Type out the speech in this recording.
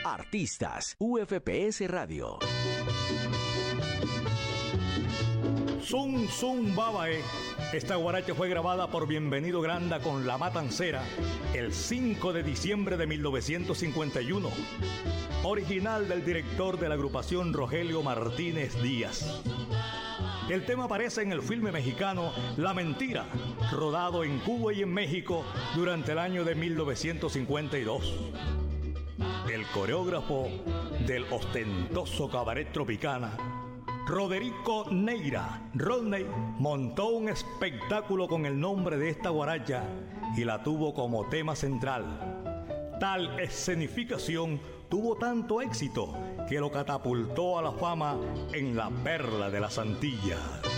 Artistas, UFPS Radio. Zum Zum Babae. Esta guaracha fue grabada por Bienvenido Granda con La Matancera el 5 de diciembre de 1951. Original del director de la agrupación Rogelio Martínez Díaz. El tema aparece en el filme mexicano La Mentira, rodado en Cuba y en México durante el año de 1952. El coreógrafo del ostentoso cabaret Tropicana, Roderico Neira, Rodney, montó un espectáculo con el nombre de esta guaracha y la tuvo como tema central. Tal escenificación tuvo tanto éxito que lo catapultó a la fama en la Perla de las Antillas.